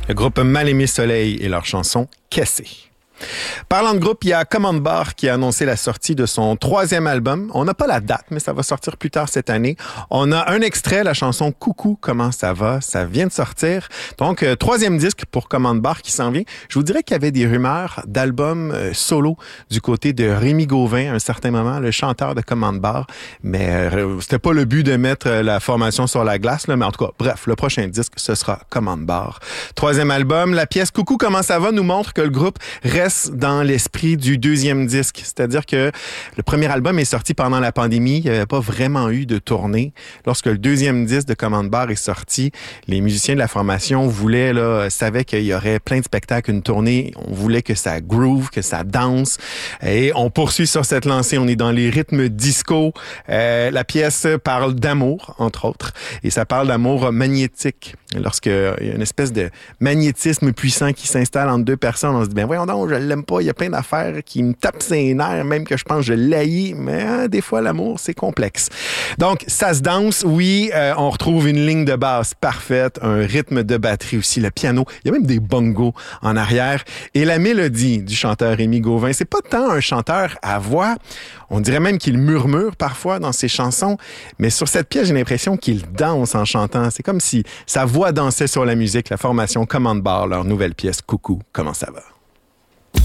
Le groupe Mal-Aimé Soleil et leur chanson « Cassé ». Parlant de groupe, il y a Command Bar qui a annoncé la sortie de son 3e album. On n'a pas la date, mais ça va sortir plus tard cette année. On a un extrait, la chanson « Coucou, comment ça va ?» Ça vient de sortir. Donc, 3e disque pour Command Bar qui s'en vient. Je vous dirais qu'il y avait des rumeurs d'albums solo du côté de Rémi Gauvin à un certain moment, le chanteur de Command Bar. Mais c'était pas le but de mettre la formation sur la glace, là. Mais en tout cas, bref, le prochain disque, ce sera Command Bar. 3e album, la pièce « Coucou, comment ça va ?» nous montre que le groupe reste dans l'esprit du 2e disque. C'est-à-dire que le premier album est sorti pendant la pandémie. Il n'y avait pas vraiment eu de tournée. Lorsque le 2e disque de Command Bar est sorti, les musiciens de la formation savaient qu'il y aurait plein de spectacles, une tournée. On voulait que ça groove, que ça danse. Et on poursuit sur cette lancée. On est dans les rythmes disco. La pièce parle d'amour, entre autres. Et ça parle d'amour magnétique. Lorsqu'il y a une espèce de magnétisme puissant qui s'installe entre deux personnes, on se dit, ben voyons donc, je l'aime pas, il y a plein d'affaires qui me tapent ses nerfs, même que je pense que je l'haïs, mais des fois, l'amour, c'est complexe. Donc, ça se danse, oui, on retrouve une ligne de basse parfaite, un rythme de batterie aussi, le piano, il y a même des bongos en arrière, et la mélodie du chanteur Rémi Gauvin, c'est pas tant un chanteur à voix, on dirait même qu'il murmure parfois dans ses chansons, mais sur cette pièce, j'ai l'impression qu'il danse en chantant, c'est comme si sa voix dansait sur la musique, la formation Command Bar, leur nouvelle pièce « Coucou, comment ça va ?»